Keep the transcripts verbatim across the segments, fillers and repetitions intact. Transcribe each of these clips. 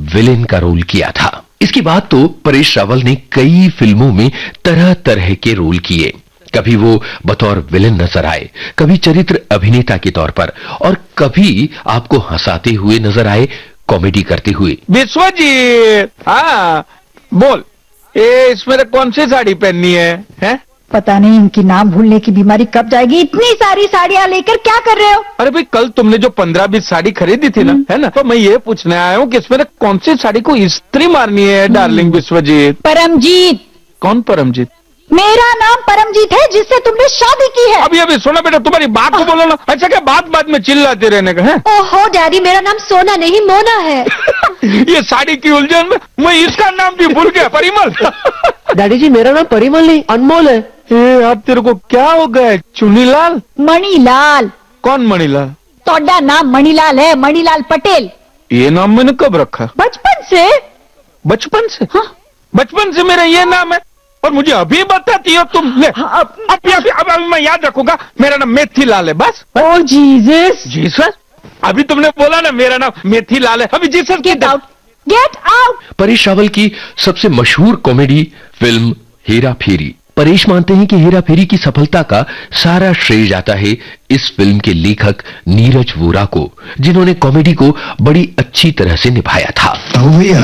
Villain का role किया था। इसके बाद तो परेश रावल ने कई फिल्मों में तरह तरह के रोल किए। कभी वो बतौर विलेन नजर आए, कभी चरित्र अभिनेता के तौर पर, और कभी आपको हंसाते हुए नजर आए, कॉमेडी करते हुए। विश्वजीत, हाँ बोल, ये इसमें कौन सी साड़ी पहननी है, है? पता नहीं इनकी नाम भूलने की बीमारी कब जाएगी। इतनी सारी साड़ियां लेकर क्या कर रहे हो? अरे भाई, कल तुमने जो पंद्रह बीस साड़ी खरीदी थी ना, है ना, तो मैं ये पूछने आया हूँ कि इसमें कौन सी साड़ी को इस्त्री मारनी है डार्लिंग विश्वजीत? परमजीत। कौन परमजीत? मेरा नाम परमजीत है, जिससे तुमने शादी की है। अभी अभी सुना बेटा, तुम्हारी बात को बोलो ना। अच्छा क्या बात बात में चिल्लाते रहने का है? ओहो डैडी, मेरा नाम सोना नहीं मोना है। ये साड़ी की उलझन में मैं इसका नाम भी भूल गया, परिमल। डैडी जी, मेरा नाम परिमल नहीं अनमोल है। ये अब तेरे को क्या हो गया? चुनीलाल? मणिलाल। कौन मणिलाल? तोड़ा नाम मणिलाल है, मणिलाल पटेल। ये नाम मैंने कब रखा? बचपन से। बचपन से? हाँ। बचपन से मेरा ये नाम है और मुझे अभी बताती हो तुम? ले, हाँ, अब, अभी, अभी, अब, अभी मैं याद रखूंगा, मेरा नाम मेथीलाल है बस। ओ जीसस। जीसस? अभी तुमने बोला ना मेरा नाम मेथीलाल है, अभी Jesus. Get out, get out. Paresh Rawal की सबसे मशहूर कॉमेडी फिल्म हेरा फेरी। परेश मानते हैं कि हेरा फेरी की सफलता का सारा श्रेय जाता है इस फिल्म के लेखक नीरज वोरा को, जिन्होंने कॉमेडी को बड़ी अच्छी तरह से निभाया था। तो भैया,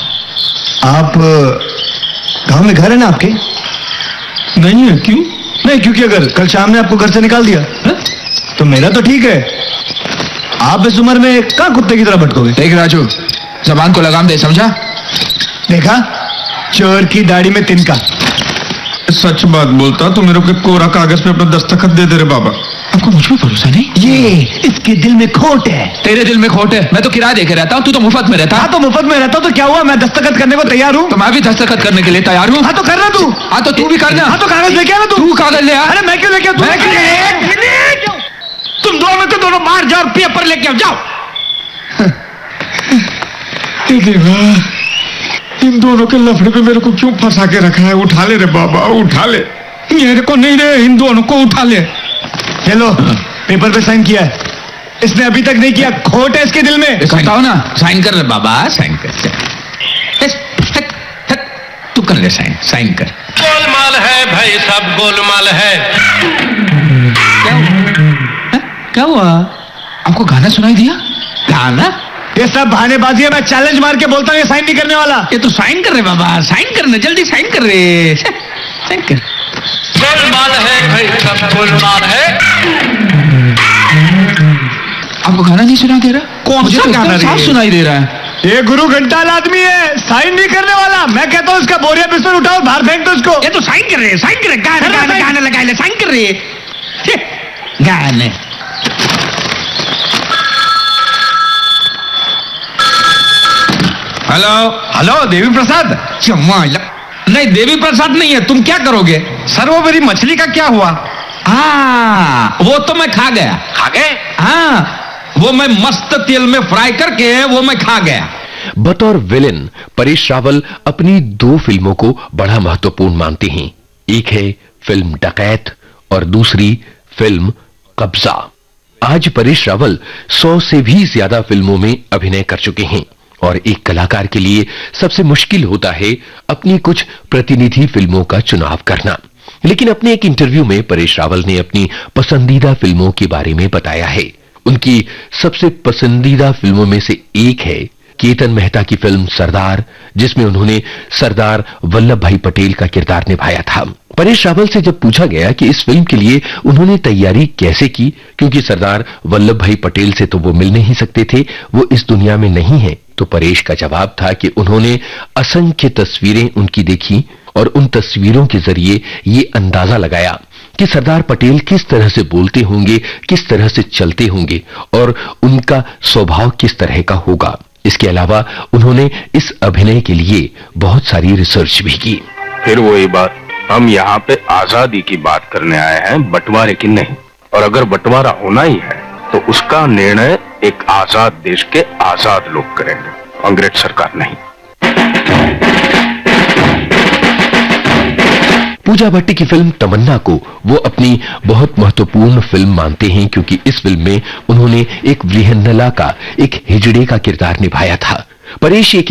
आप गांव में घर है ना आपके? नहीं है। क्यों? नहीं, क्योंकि अगर कल शाम ने आपको घर से निकाल दिया है? तो मेरा तो ठीक है, आप इस उम्र में कहां कुत्ते की तरह भटकोगे? देख राजू, जबान को लगाम दे, समझा? देखा, चोर की दाढ़ी में तिनका। सच बात बोलता तो मेरे को कोरा कागज पे अपना दस्तखत दे दे रे बाबा। आपको मुझ पे भरोसा नहीं? ये इसके दिल में खोट है। तेरे दिल में खोट है? मैं तो किराया देके रहता हूँ, तू तो मुफ्त में रहता। हाँ तो मुफ्त में रहता हूँ तो क्या हुआ, मैं दस्तखत करने को तैयार हूँ। तो मैं भी दस्तखत करने के लिए तैयार हूँ। हाँ तो करना तू। हाँ तो तू भी करना। हाँ तो कागज लेके आना तू। तू कागज ले आ। अरे मैं क्यों लेके आऊं? मैं क्यों? तुम दोनों में तो दोनों बाहर जाओ, पेपर लेके आओ, जाओ। इन दोनों के लफड़े पे मेरे को क्यों फंसा के रखा है? उठा ले रे बाबा, उठा ले। मेरे को नहीं रे, इन दोनों को उठा ले। चलो, पेपर पे साइन किया है, इसने अभी तक नहीं किया, खोट है इसके दिल में। बताओ ना, साइन कर रे बाबा, साइन कर। तू कर ले साइन, साइन कर। गोलमाल है भाई, सब गोलमाल है। क्या हुआ? क्या हुआ? आपको गाना सुनाई दिया? गाना? ये सब बहानेबाजी है, मैं चैलेंज मार के बोलता हूँ ये साइन नहीं करने वाला। ये तो साइन कर रहे बाबा, साइन करना, जल्दी साइन कर रहे, साइन कर। गोलमाल है भाई, सब गोलमाल है। आपको गाना नहीं सुनाई दे रहा? कौन सा गाना? साफ सुनाई दे रहा है। ये गुरु घंटाल आदमी है, साइन नहीं करने वाला। मैं कहता हूँ इसका बोरिया बिस्तर उठाओ, बाहर फेंक दो इसको। ये तो साइन कर रहे, साइन कर रहे, गाना गाना गाना लगा ले, साइन कर रहे गाने। Hello hello, Devi Prasad? नहीं, देवी प्रसाद नहीं है। तुम क्या करोगे? सर वो मेरी मछली का क्या हुआ? हाँ, वो तो मैं खा गया। खा गए? हाँ, वो मैं मस्त तेल में फ्राई करके वो मैं खा गया। बतौर विलेन परेश रावल अपनी दो फिल्मों को बड़ा महत्वपूर्ण मानते हैं। एक है फिल्म डकैत और दूसरी फिल्म कब्जा। आज परेश रावल सौ से भी ज्यादा फिल्मों में अभिनय कर चुके हैं और एक कलाकार के लिए सबसे मुश्किल होता है अपनी कुछ प्रतिनिधि फिल्मों का चुनाव करना। लेकिन अपने एक इंटरव्यू में परेश रावल ने अपनी पसंदीदा फिल्मों के बारे में बताया है। उनकी सबसे पसंदीदा फिल्मों में से एक है केतन मेहता की फिल्म सरदार, जिसमें उन्होंने सरदार वल्लभ भाई पटेल का किरदार निभाया था। परेश रावल से जब पूछा गया कि इस फिल्म के लिए उन्होंने तैयारी कैसे की, क्योंकि सरदार वल्लभ भाई पटेल से तो वो मिल नहीं सकते थे, वो इस दुनिया में नहीं है, तो परेश का जवाब था कि उन्होंने असंख्य तस्वीरें उनकी देखी और उन तस्वीरों के जरिए ये अंदाजा लगाया कि सरदार पटेल किस तरह से बोलते होंगे, किस तरह से चलते होंगे और उनका स्वभाव किस तरह का होगा। इसके अलावा उन्होंने इस अभिनय के लिए बहुत सारी रिसर्च भी की। फिर वही बात, हम यहाँ पे आजादी की बात करने आए हैं, बंटवारे की नहीं। और अगर बंटवारा होना ही है तो उसका निर्णय एक आजाद देश के आजाद लोग करेंगे, अंग्रेज सरकार नहीं। पूजा भट्टी की फिल्म तमन्ना को वो अपनी बहुत महत्वपूर्ण फिल्म मानते हैं, क्योंकि इस फिल्म में उन्होंने एक विहन्नला का, एक हिजड़े का किरदार निभाया था। परेश ये